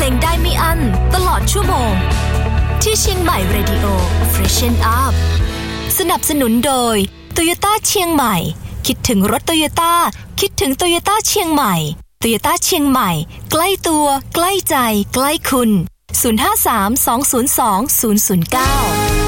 งได้ไม่อั้นตลอดชั่วโมงที่เชียงใหม่ Radio Freshen Up สนับสนุนโดย Toyota เชียงใหม่คิดถึงรถ Toyota คิดถึง Toyota เชียงใหม่ Toyota เชียงใหม่ใกล้ตัวใกล้ใจใกล้คุณ053 202 009